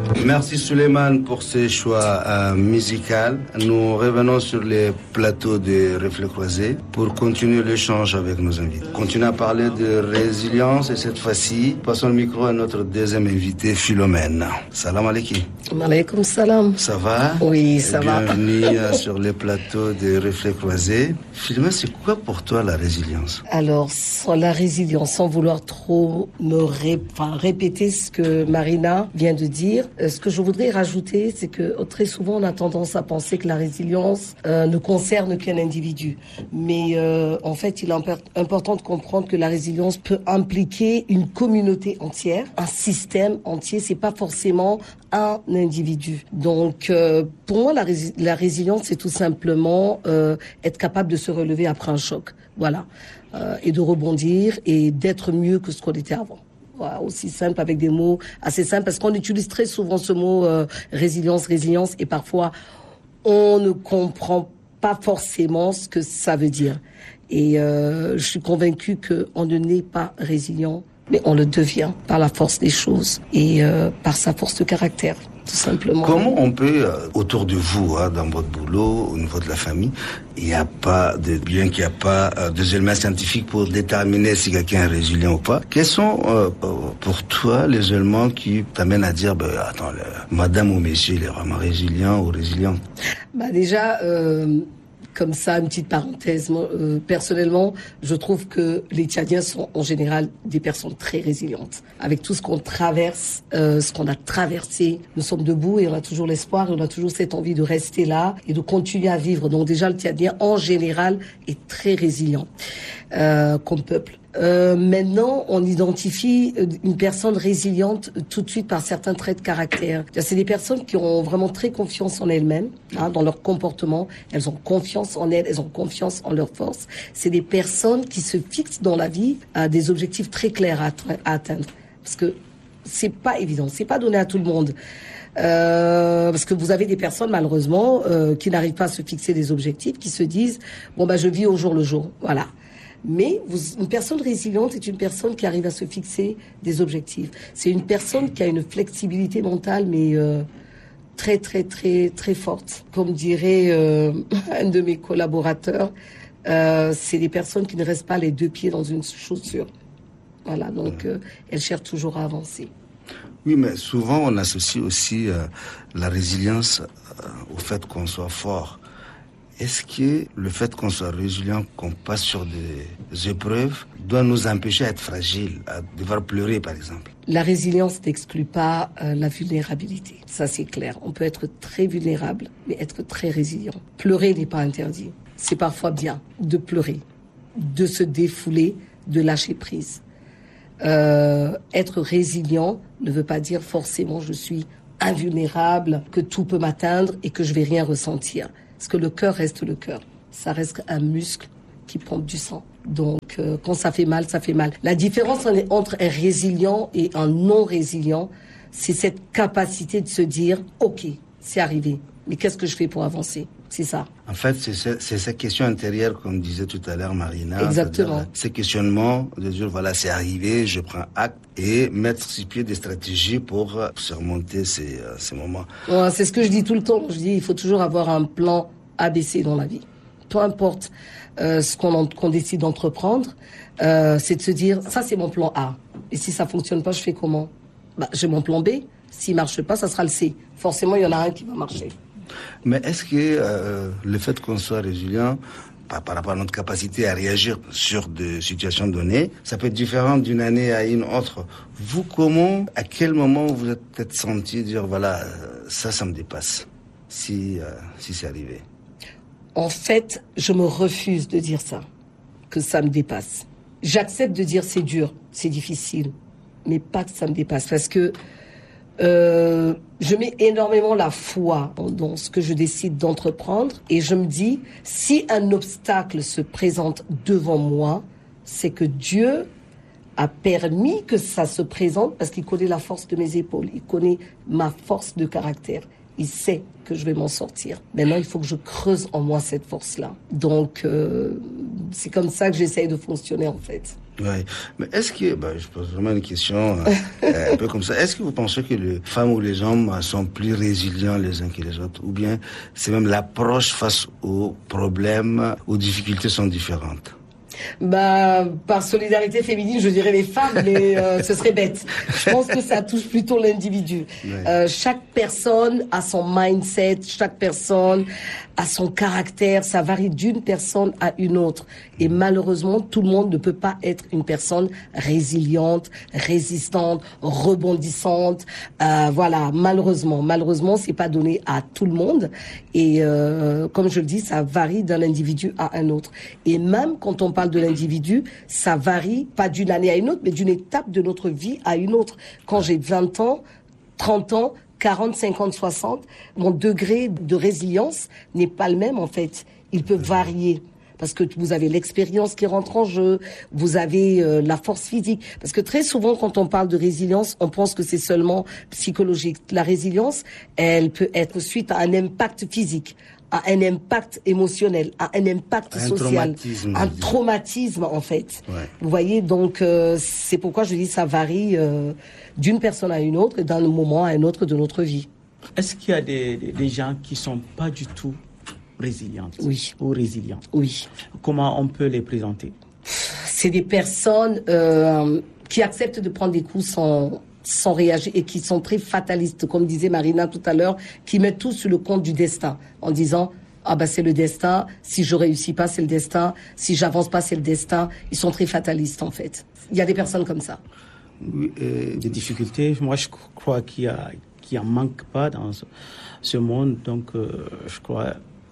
Merci Suleiman pour ce choix musical. Nous revenons sur les plateaux de Reflets Croisés pour continuer l'échange avec nos invités. Continuons à parler de résilience et cette fois-ci, passons le micro à notre deuxième invité, Philomène. Salam alaikum. Alaikum salam. Ça va? Oui, ça va. Bienvenue sur les plateaux de Reflets Croisés. Philomène, c'est quoi pour toi la résilience? Alors, la résilience, sans vouloir trop répéter ce que Marina vient de dire, ce que je voudrais rajouter, c'est que très souvent on a tendance à penser que la résilience ne concerne qu'un individu. Mais en fait, il est important de comprendre que la résilience peut impliquer une communauté entière, un système entier. C'est pas forcément un individu. Donc, pour moi, la résilience, c'est tout simplement être capable de se relever après un choc. Voilà. Et de rebondir et d'être mieux que ce qu'on était avant. Voilà, aussi simple, avec des mots assez simples, parce qu'on utilise très souvent ce mot résilience, et parfois on ne comprend pas forcément ce que ça veut dire. Et je suis convaincue qu'on ne naît pas résilient, mais on le devient par la force des choses et par sa force de caractère. Tout simplement. Comment on peut, autour de vous, dans votre boulot, au niveau de la famille, il n'y a pas bien qu'il n'y a pas des éléments scientifiques pour déterminer si quelqu'un est résilient ou pas. Quels sont, pour toi, les éléments qui t'amènent à dire, attends, madame ou monsieur, il est vraiment résilient ou résiliente? Déjà, comme ça, une petite parenthèse. Personnellement, je trouve que les Tchadiens sont en général des personnes très résilientes. Avec tout ce qu'on traverse, ce qu'on a traversé, nous sommes debout et on a toujours l'espoir et on a toujours cette envie de rester là et de continuer à vivre. Donc déjà, le Tchadien, en général, est très résilient comme peuple. Maintenant, on identifie une personne résiliente tout de suite par certains traits de caractère. C'est des personnes qui ont vraiment très confiance en elles-mêmes, dans leur comportement. Elles ont confiance en elles, elles ont confiance en leur force. C'est des personnes qui se fixent dans la vie des objectifs très clairs à atteindre. Parce que c'est pas évident, c'est pas donné à tout le monde. Parce que vous avez des personnes malheureusement qui n'arrivent pas à se fixer des objectifs, qui se disent je vis au jour le jour, voilà. Mais une personne résiliente est une personne qui arrive à se fixer des objectifs. C'est une personne qui a une flexibilité mentale, mais très, très, très, très forte. Comme dirait un de mes collaborateurs, c'est des personnes qui ne restent pas les deux pieds dans une chaussure. Voilà, donc elles cherchent toujours à avancer. Oui, mais souvent on associe aussi la résilience au fait qu'on soit fort. Est-ce que le fait qu'on soit résilient, qu'on passe sur des épreuves, doit nous empêcher d'être fragiles, à devoir pleurer par exemple? La résilience n'exclut pas la vulnérabilité. Ça c'est clair. On peut être très vulnérable, mais être très résilient. Pleurer n'est pas interdit. C'est parfois bien de pleurer, de se défouler, de lâcher prise. Être résilient ne veut pas dire forcément je suis invulnérable, que tout peut m'atteindre et que je vais rien ressentir. Parce que le cœur reste le cœur. Ça reste un muscle qui pompe du sang. Donc, quand ça fait mal, ça fait mal. La différence entre un résilient et un non résilient, c'est cette capacité de se dire, OK, c'est arrivé, mais qu'est-ce que je fais pour avancer? C'est ça. En fait, c'est cette question intérieure, comme disait tout à l'heure Marina. Exactement. Ces questionnements de dire, voilà, c'est arrivé, je prends acte et mettre sur pied des stratégies pour surmonter ces moments. Ouais, c'est ce que je dis tout le temps. Je dis, il faut toujours avoir un plan ABC dans la vie. Peu importe ce qu'on décide d'entreprendre, c'est de se dire, ça c'est mon plan A. Et si ça fonctionne pas, je fais comment? J'ai mon plan B. S'il marche pas, ça sera le C. Forcément, il y en a un qui va marcher. Mais est-ce que le fait qu'on soit résilient par rapport à notre capacité à réagir sur des situations données, ça peut être différent d'une année à une autre? Vous, à quel moment vous êtes peut-être senti dire, voilà, ça me dépasse, si c'est arrivé? En fait, je me refuse de dire ça, que ça me dépasse. J'accepte de dire c'est dur, c'est difficile, mais pas que ça me dépasse, parce que je mets énormément la foi dans ce que je décide d'entreprendre et je me dis, si un obstacle se présente devant moi, c'est que Dieu a permis que ça se présente parce qu'il connaît la force de mes épaules, il connaît ma force de caractère. Il sait que je vais m'en sortir. Maintenant, il faut que je creuse en moi cette force-là. Donc, c'est comme ça que j'essaye de fonctionner, en fait. Oui, mais est-ce que, je pose vraiment une question un peu comme ça, est-ce que vous pensez que les femmes ou les hommes sont plus résilients les uns que les autres, ou bien c'est même l'approche face aux problèmes, aux difficultés sont différentes? Par solidarité féminine, je dirais les femmes, mais ce serait bête. Je pense que ça touche plutôt l'individu. Ouais. Chaque personne a son mindset, chaque personne a son caractère, ça varie d'une personne à une autre. Et malheureusement, tout le monde ne peut pas être une personne résiliente, résistante, rebondissante. Voilà, malheureusement, c'est pas donné à tout le monde. Et comme je le dis, ça varie d'un individu à un autre. Et même quand on parle de l'individu, ça varie pas d'une année à une autre, mais d'une étape de notre vie à une autre. Quand j'ai 20 ans, 30 ans, 40, 50, 60, mon degré de résilience n'est pas le même en fait. Il peut varier. Parce que vous avez l'expérience qui rentre en jeu, vous avez la force physique. Parce que très souvent, quand on parle de résilience, on pense que c'est seulement psychologique. La résilience, elle peut être suite à un impact physique, à un impact émotionnel, à un impact social, un traumatisme en fait. Ouais. Vous voyez, donc c'est pourquoi je dis ça varie d'une personne à une autre et d'un moment à un autre de notre vie. Est-ce qu'il y a des gens qui sont pas du tout résilientes? Oui. Ou résilients? Oui. Comment on peut les présenter? C'est des personnes qui acceptent de prendre des coups sans réagir et qui sont très fatalistes, comme disait Marina tout à l'heure, qui mettent tout sur le compte du destin en disant c'est le destin, si je réussis pas c'est le destin, si j'avance pas c'est le destin. Ils sont très fatalistes en fait. Il y a des personnes comme ça. Oui, des difficultés, moi je crois qu'il en manque pas dans ce monde, donc je crois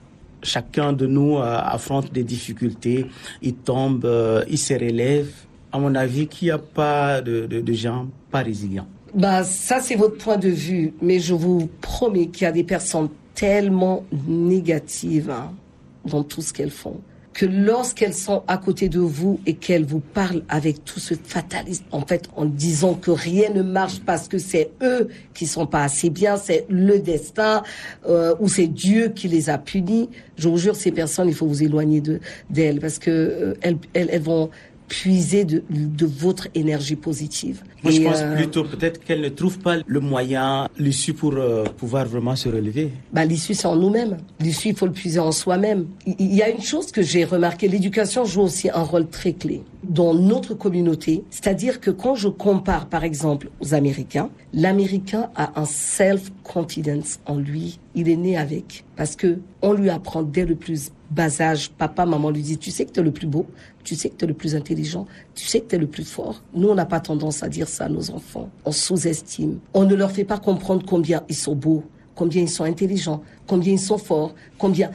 chacun de nous affronte des difficultés, il tombe, il se relève. À mon avis, qu'il n'y a pas de gens pas résilients. Ça, c'est votre point de vue. Mais je vous promets qu'il y a des personnes tellement négatives dans tout ce qu'elles font, que lorsqu'elles sont à côté de vous et qu'elles vous parlent avec tout ce fatalisme, en fait, en disant que rien ne marche parce que c'est eux qui sont pas assez bien, c'est le destin, ou c'est Dieu qui les a punis. Je vous jure, ces personnes, il faut vous éloigner d'elles parce que elles vont puiser de votre énergie positive. Moi, je pense plutôt peut-être qu'elles ne trouvent pas le moyen, l'issue pour pouvoir vraiment se relever. L'issue, c'est en nous-mêmes. L'issue, il faut le puiser en soi-même. Il y a une chose que j'ai remarqué, l'éducation joue aussi un rôle très clé dans notre communauté. C'est-à-dire que quand je compare, par exemple, aux Américains, l'Américain a un self-confidence en lui. Il est né avec. Parce que on lui apprend dès le plus bas âge, papa, maman lui dit, tu sais que tu es le plus beau, tu sais que tu es le plus intelligent, tu sais que tu es le plus fort. Nous, on n'a pas tendance à dire ça à nos enfants. On sous-estime. On ne leur fait pas comprendre combien ils sont beaux, combien ils sont intelligents, combien ils sont forts, combien...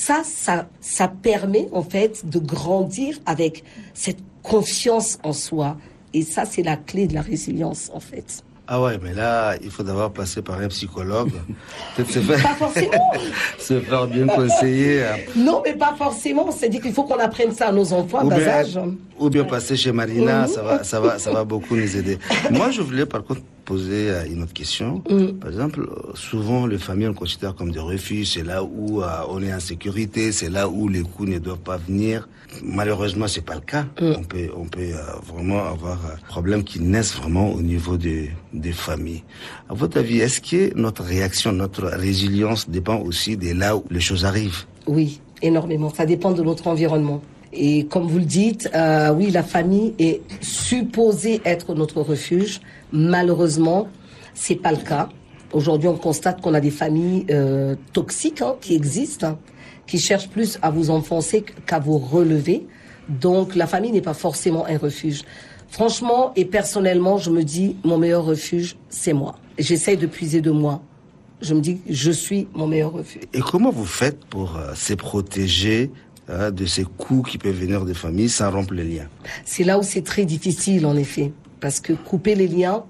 Ça permet, en fait, de grandir avec cette confiance en soi. Et ça, c'est la clé de la résilience, en fait. Ah ouais, mais là, il faut d'abord passer par un psychologue. Peut-être pas forcément. Se faire bien conseiller. Non, mais pas forcément. C'est-à-dire qu'il faut qu'on apprenne ça à nos enfants à bas âge. Ou bien passer chez Marina, ça va beaucoup nous aider. Moi, je voulais par contre poser une autre question. Par exemple, souvent les familles on considère comme des refuges, c'est là où on est en sécurité, c'est là où les coups ne doivent pas venir. Malheureusement, c'est pas le cas. On peut vraiment avoir problèmes qui naissent vraiment au niveau des familles. À votre avis, est-ce que notre réaction, notre résilience dépend aussi de là où les choses arrivent? Oui, énormément. Ça dépend de notre environnement. Et comme vous le dites, oui, la famille est supposée être notre refuge. Malheureusement, c'est pas le cas. Aujourd'hui, on constate qu'on a des familles toxiques qui existent, qui cherchent plus à vous enfoncer qu'à vous relever. Donc, la famille n'est pas forcément un refuge. Franchement et personnellement, je me dis, mon meilleur refuge, c'est moi. J'essaye de puiser de moi. Je me dis, je suis mon meilleur refuge. Et comment vous faites pour se protéger de ces coups qui peuvent venir des familles sans rompre les liens? C'est là où c'est très difficile, en effet. Parce que couper les liens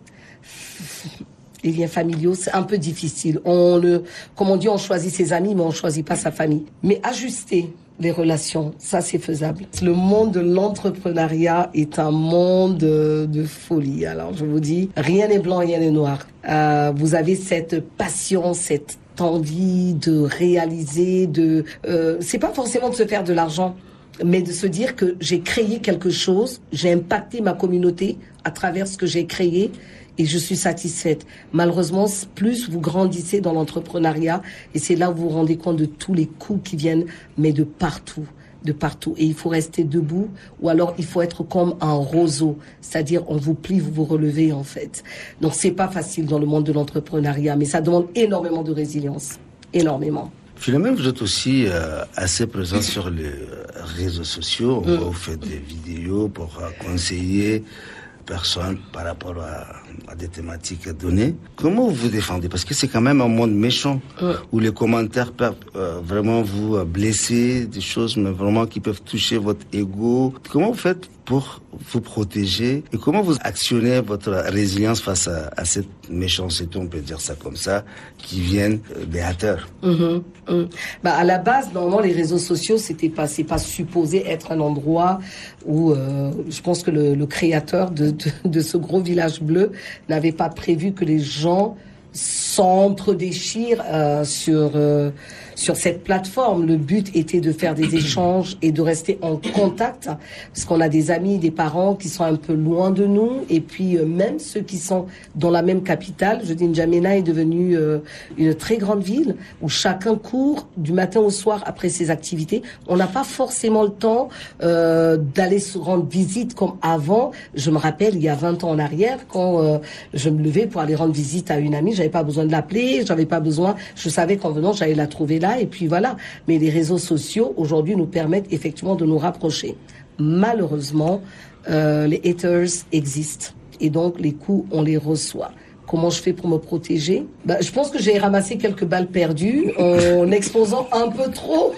familiaux, c'est un peu difficile. Comme on dit, on choisit ses amis, mais on choisit pas sa famille. Mais ajuster les relations, ça c'est faisable. Le monde de l'entrepreneuriat est un monde de folie. Alors je vous dis, rien n'est blanc, rien n'est noir. Vous avez cette passion, cette envie de réaliser, c'est pas forcément de se faire de l'argent. mais de se dire que j'ai créé quelque chose, j'ai impacté ma communauté à travers ce que j'ai créé et je suis satisfaite. Malheureusement, plus vous grandissez dans l'entrepreneuriat et c'est là où vous vous rendez compte de tous les coups qui viennent, mais de partout. Et il faut rester debout ou alors il faut être comme un roseau, c'est-à-dire on vous plie, vous vous relevez en fait. Donc c'est pas facile dans le monde de l'entrepreneuriat, mais ça demande énormément de résilience, énormément. Philomène, vous êtes aussi assez présent sur les réseaux sociaux. Vous faites des vidéos pour conseiller personnes par rapport à des thématiques données. Comment vous vous défendez? Parce que c'est quand même un monde méchant où les commentaires peuvent vraiment vous blesser, des choses mais vraiment qui peuvent toucher votre ego. Comment vous faites pour vous protéger et comment vous actionnez votre résilience face à cette méchanceté, on peut dire ça comme ça, qui viennent des haters? À la base, normalement, les réseaux sociaux, c'est pas supposé être un endroit où je pense que le créateur de ce gros village bleu n'avait pas prévu que les gens s'entre-déchirent sur cette plateforme. Le but était de faire des échanges et de rester en contact, parce qu'on a des amis, des parents qui sont un peu loin de nous, et puis même ceux qui sont dans la même capitale. Je dis, N'Djamena est devenue une très grande ville où chacun court du matin au soir après ses activités. On n'a pas forcément le temps d'aller se rendre visite comme avant. Je me rappelle, il y a 20 ans en arrière, quand je me levais pour aller rendre visite à une amie, j'avais pas besoin de l'appeler, je savais qu'en venant, j'allais la trouver là, et puis voilà. Mais les réseaux sociaux, aujourd'hui, nous permettent effectivement de nous rapprocher. Malheureusement, les haters existent. Et donc, les coups, on les reçoit. Comment je fais pour me protéger? Je pense que j'ai ramassé quelques balles perdues en exposant un peu trop,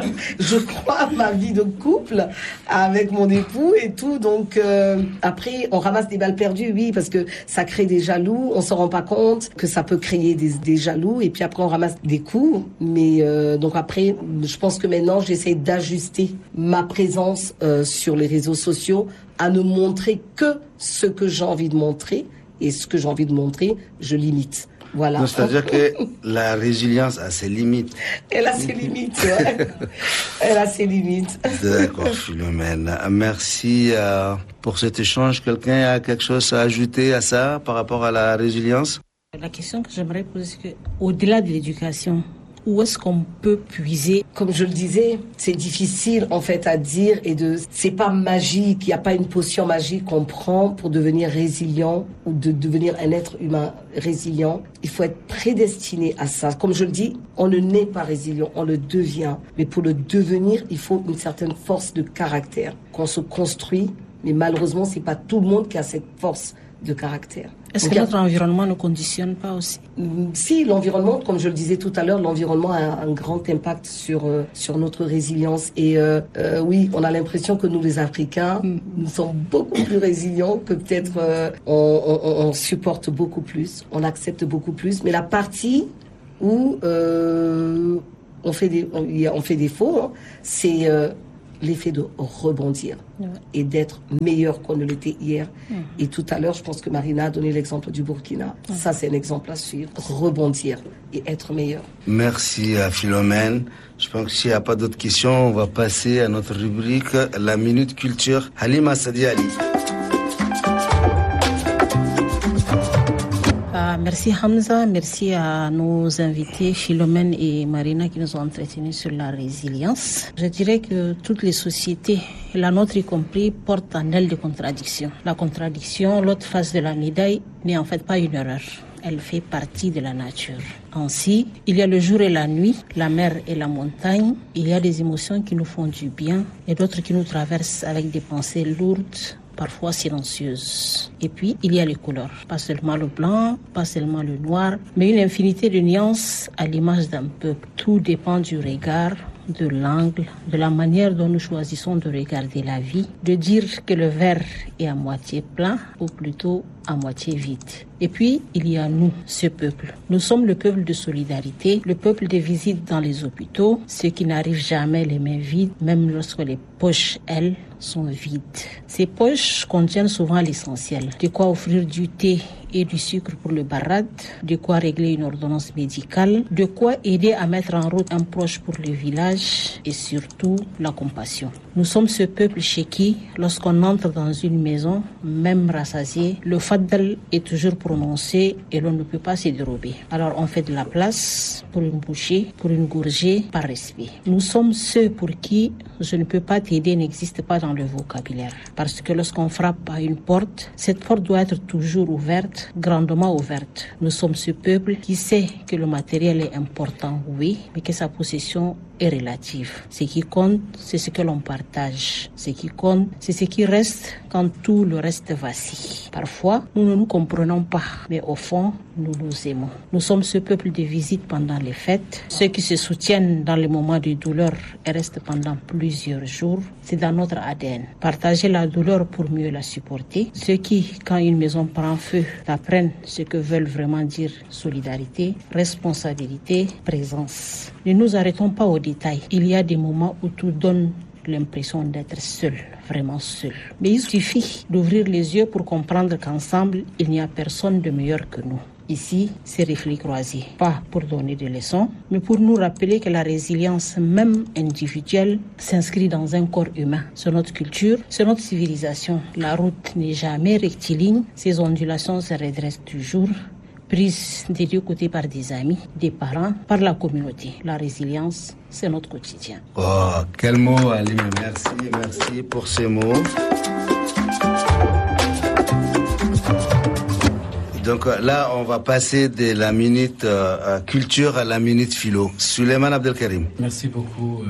je crois, ma vie de couple avec mon époux et tout. Donc après, on ramasse des balles perdues, oui, parce que ça crée des jaloux. On s'en rend pas compte que ça peut créer des jaloux. Et puis après, on ramasse des coups. Mais donc après, je pense que maintenant, j'essaie d'ajuster ma présence sur les réseaux sociaux à ne montrer que ce que j'ai envie de montrer. Et ce que j'ai envie de montrer, je limite. Voilà. C'est-à-dire que la résilience a ses limites. Elle a ses limites, ouais. Elle a ses limites. D'accord, Philomène. Merci pour cet échange. Quelqu'un a quelque chose à ajouter à ça par rapport à la résilience? La question que j'aimerais poser, c'est qu'au-delà de l'éducation, où est-ce qu'on peut puiser? Comme je le disais, c'est difficile en fait à dire c'est pas magique, il n'y a pas une potion magique qu'on prend pour devenir résilient ou de devenir un être humain résilient. Il faut être prédestiné à ça. Comme je le dis, on ne naît pas résilient, on le devient. Mais pour le devenir, il faut une certaine force de caractère qu'on se construit. Mais malheureusement, c'est pas tout le monde qui a cette force de caractère. Est-ce que notre environnement ne conditionne pas aussi? Si, l'environnement, comme je le disais tout à l'heure, l'environnement a un grand impact sur notre résilience. Et oui, on a l'impression que nous, les Africains, nous sommes beaucoup plus résilients, que peut-être on supporte beaucoup plus, on accepte beaucoup plus. Mais la partie où on fait des faux, hein, c'est l'effet de rebondir et d'être meilleur qu'on ne l'était hier. Et tout à l'heure, je pense que Marina a donné l'exemple du Burkina. Ça, c'est un exemple à suivre. Rebondir et être meilleur. Merci à Philomène. Je pense que s'il n'y a pas d'autres questions, on va passer à notre rubrique, la Minute Culture. Halima Sadi Ali. Merci Hamza, merci à nos invités Philomène et Marina qui nous ont entretenus sur la résilience. Je dirais que toutes les sociétés, la nôtre y compris, portent en elles des contradictions. La contradiction, l'autre face de la médaille, n'est en fait pas une erreur. Elle fait partie de la nature. Ainsi, il y a le jour et la nuit, la mer et la montagne. Il y a des émotions qui nous font du bien et d'autres qui nous traversent avec des pensées lourdes, parfois silencieuses. Et puis, il y a les couleurs. Pas seulement le blanc, pas seulement le noir, mais une infinité de nuances à l'image d'un peuple. Tout dépend du regard, de l'angle, de la manière dont nous choisissons de regarder la vie, de dire que le verre est à moitié plein ou plutôt à moitié vide. Et puis, il y a nous, ce peuple. Nous sommes le peuple de solidarité, le peuple des visites dans les hôpitaux, ceux qui n'arrivent jamais les mains vides, même lorsque les poches, elles, sont vides. Ces poches contiennent souvent l'essentiel. De quoi offrir du thé et du sucre pour le barad, de quoi régler une ordonnance médicale, de quoi aider à mettre en route un proche pour le village et surtout la compassion. Nous sommes ce peuple chez qui, lorsqu'on entre dans une maison, même rassasié, le faddal est toujours prononcé et l'on ne peut pas se dérober. Alors on fait de la place pour une bouchée, pour une gorgée, par respect. Nous sommes ceux pour qui je ne peux pas t'aider n'existe pas dans le vocabulaire. Parce que lorsqu'on frappe à une porte, cette porte doit être toujours ouverte, grandement ouverte. Nous sommes ce peuple qui sait que le matériel est important, oui, mais que sa possession est relative. Ce qui compte, c'est ce que l'on partage. Ce qui compte, c'est ce qui reste quand tout le reste vacille. Parfois, nous ne nous comprenons pas, mais au fond, nous nous aimons. Nous sommes ce peuple de visite pendant les fêtes, ceux qui se soutiennent dans les moments de douleur et restent pendant plusieurs jours. C'est dans notre ADN. Partager la douleur pour mieux la supporter. Ceux qui, quand une maison prend feu, apprennent ce que veulent vraiment dire solidarité, responsabilité, présence. Ne nous arrêtons pas aux détails. Il y a des moments où tout donne l'impression d'être seul, vraiment seul. Mais il suffit d'ouvrir les yeux pour comprendre qu'ensemble, il n'y a personne de meilleur que nous. Ici, c'est réflexe croisé. Pas pour donner des leçons, mais pour nous rappeler que la résilience, même individuelle, s'inscrit dans un corps humain. C'est notre culture, c'est notre civilisation. La route n'est jamais rectiligne, ses ondulations se redressent toujours. Prise des deux côtés par des amis, des parents, par la communauté. La résilience, c'est notre quotidien. Oh, quel mot, Ali. Merci pour ces mots. Donc là, on va passer de la minute culture à la minute philo. Souleymane Abdelkarim. Merci beaucoup,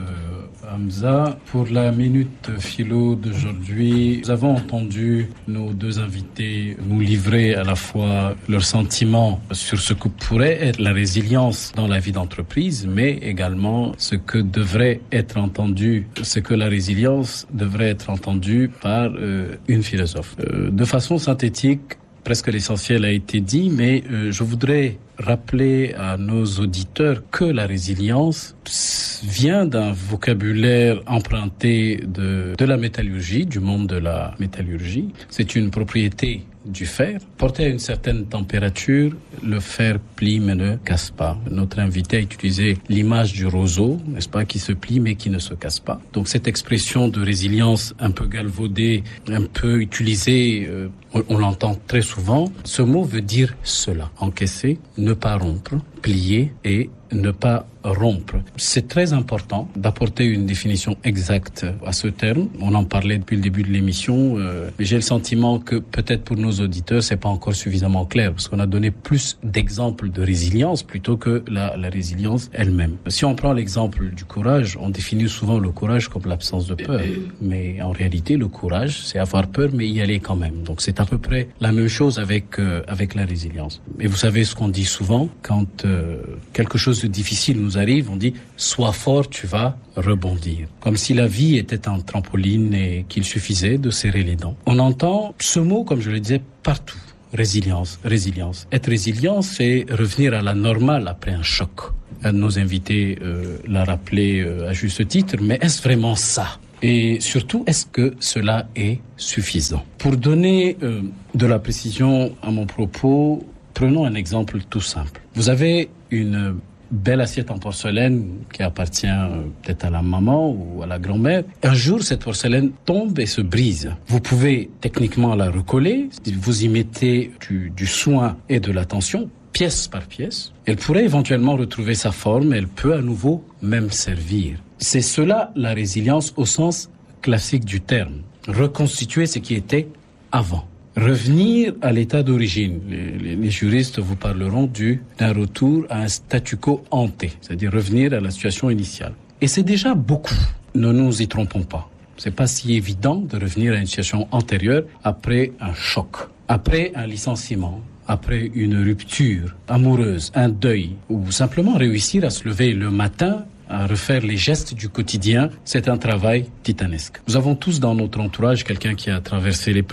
Hamza. Pour la minute philo d'aujourd'hui, nous avons entendu nos deux invités nous livrer à la fois leurs sentiments sur ce que pourrait être la résilience dans la vie d'entreprise, mais également ce que devrait être entendu, ce que la résilience devrait être entendue par une philosophe. De façon synthétique, presque l'essentiel a été dit, mais je voudrais rappeler à nos auditeurs que la résilience vient d'un vocabulaire emprunté de la métallurgie, du monde de la métallurgie. C'est une propriété du fer. Porté à une certaine température, le fer plie mais ne casse pas. Notre invité a utilisé l'image du roseau, n'est-ce pas, qui se plie mais qui ne se casse pas. Donc cette expression de résilience un peu galvaudée, un peu utilisée, on l'entend très souvent. Ce mot veut dire cela, encaisser, ne pas rompre, plier et ne pas rompre. C'est très important d'apporter une définition exacte à ce terme. On en parlait depuis le début de l'émission, mais j'ai le sentiment que peut-être pour nos auditeurs, c'est pas encore suffisamment clair, parce qu'on a donné plus d'exemples de résilience plutôt que la résilience elle-même. Si on prend l'exemple du courage, on définit souvent le courage comme l'absence de peur, mais en réalité, le courage, c'est avoir peur, mais y aller quand même. Donc c'est à peu près la même chose avec la résilience. Et vous savez ce qu'on dit souvent, quand quelque chose de difficile nous arrive, on dit « sois fort, tu vas rebondir ». Comme si la vie était un trampoline et qu'il suffisait de serrer les dents. On entend ce mot, comme je le disais, partout. Résilience, résilience. Être résilient, c'est revenir à la normale après un choc. Un de nos invités l'a rappelé à juste titre, mais est-ce vraiment ça ? Et surtout, est-ce que cela est suffisant ? Pour donner de la précision à mon propos, prenons un exemple tout simple. Vous avez une belle assiette en porcelaine qui appartient peut-être à la maman ou à la grand-mère. Un jour, cette porcelaine tombe et se brise. Vous pouvez techniquement la recoller. Vous y mettez du soin et de l'attention, pièce par pièce. Elle pourrait éventuellement retrouver sa forme. Elle peut à nouveau même servir. C'est cela la résilience au sens classique du terme. Reconstituer ce qui était avant. Revenir à l'état d'origine. Les juristes vous parleront d'un retour à un statu quo ante, c'est-à-dire revenir à la situation initiale. Et c'est déjà beaucoup. Ne nous y trompons pas. C'est pas si évident de revenir à une situation antérieure après un choc, après un licenciement, après une rupture amoureuse, un deuil, ou simplement réussir à se lever le matin, à refaire les gestes du quotidien. C'est un travail titanesque. Nous avons tous dans notre entourage quelqu'un qui a traversé l'épreuve.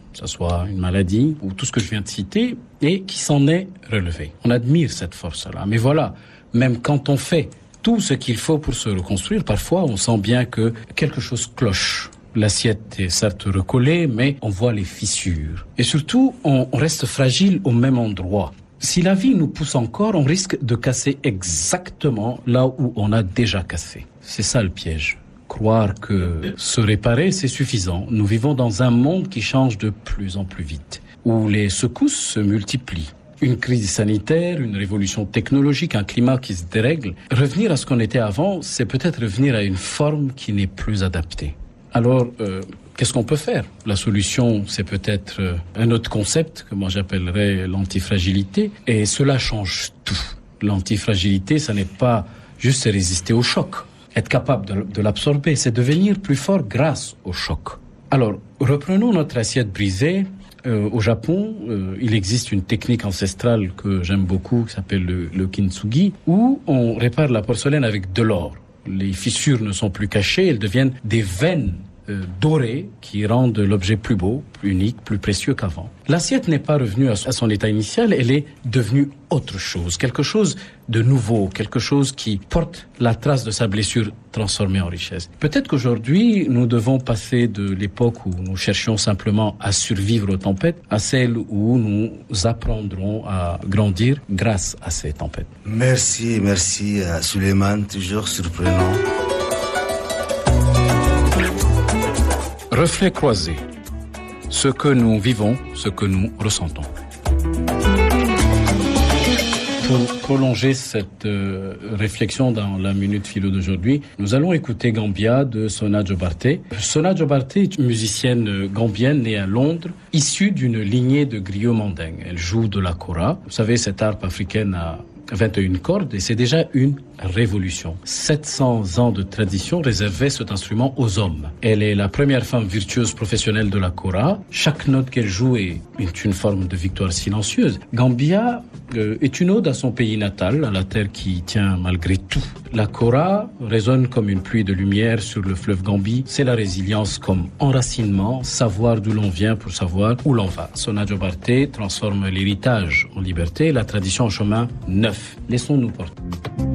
que ce soit une maladie ou tout ce que je viens de citer, et qui s'en est relevé. On admire cette force-là. Mais voilà, même quand on fait tout ce qu'il faut pour se reconstruire, parfois on sent bien que quelque chose cloche. L'assiette est certes recollée, mais on voit les fissures. Et surtout, on reste fragile au même endroit. Si la vie nous pousse encore, on risque de casser exactement là où on a déjà cassé. C'est ça le piège. Croire que se réparer, c'est suffisant. Nous vivons dans un monde qui change de plus en plus vite, où les secousses se multiplient. Une crise sanitaire, une révolution technologique, un climat qui se dérègle. Revenir à ce qu'on était avant, c'est peut-être revenir à une forme qui n'est plus adaptée. Alors, qu'est-ce qu'on peut faire? La solution, c'est peut-être un autre concept que moi j'appellerais l'antifragilité. Et cela change tout. L'antifragilité, ça n'est pas juste résister au choc. Être capable de l'absorber, c'est devenir plus fort grâce au choc. Alors, reprenons notre assiette brisée. Au Japon, il existe une technique ancestrale que j'aime beaucoup, qui s'appelle le kintsugi, où on répare la porcelaine avec de l'or. Les fissures ne sont plus cachées, elles deviennent des veines dorées qui rendent l'objet plus beau, plus unique, plus précieux qu'avant. L'assiette n'est pas revenue à son état initial, elle est devenue autre chose, quelque chose de nouveau, quelque chose qui porte la trace de sa blessure transformée en richesse. Peut-être qu'aujourd'hui, nous devons passer de l'époque où nous cherchions simplement à survivre aux tempêtes à celle où nous apprendrons à grandir grâce à ces tempêtes. Merci à Suleiman, toujours surprenant. Reflets croisés. Ce que nous vivons, ce que nous ressentons. Pour prolonger cette réflexion dans la Minute Philo d'aujourd'hui, nous allons écouter Gambia de Sona Jobarteh. Sona Jobarteh est une musicienne gambienne née à Londres, issue d'une lignée de griots mandingues. Elle joue de la kora. Vous savez, cette harpe africaine a 21 cordes et c'est déjà une révolution. 700 ans de tradition réservaient cet instrument aux hommes. Elle est la première femme virtuose professionnelle de la kora. Chaque note qu'elle joue est une forme de victoire silencieuse. Gambia est une ode à son pays natal, à la terre qui tient malgré tout. La kora résonne comme une pluie de lumière sur le fleuve Gambie. C'est la résilience comme enracinement, savoir d'où l'on vient pour savoir où l'on va. Sona Jobarteh transforme l'héritage en liberté, la tradition en chemin neuf. Laissons-nous porter.